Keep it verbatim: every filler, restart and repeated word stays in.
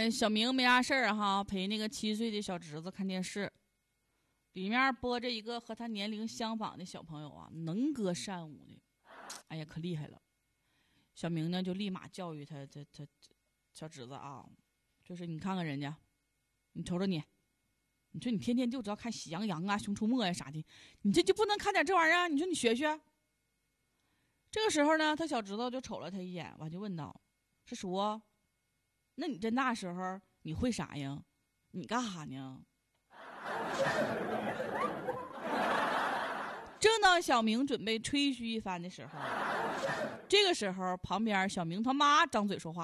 呃，小明没啥事儿哈，陪那个七岁的小侄子看电视，里面播着一个和他年龄相仿的小朋友啊，能歌善舞的，哎呀，可厉害了。小明呢就立马教育他他他小侄子啊，就是你看看人家，你瞅瞅你，你说你天天就知道看喜羊羊啊、熊出没呀、啊、啥的，你这就不能看点这玩意儿啊？你说你学学。这个时候呢，他小侄子就瞅了他一眼，完就问道：“是叔，那你这那时候你会啥呀？你干哈呢？”正当小明准备吹嘘一番的时候，这个时候旁边小明他妈张嘴说话。